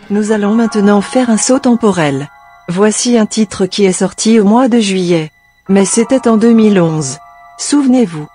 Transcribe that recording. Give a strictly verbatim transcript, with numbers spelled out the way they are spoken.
Nous allons maintenant faire un saut temporel. Voici un titre qui est sorti au mois de juillet. Mais c'était en deux mille onze. Souvenez-vous.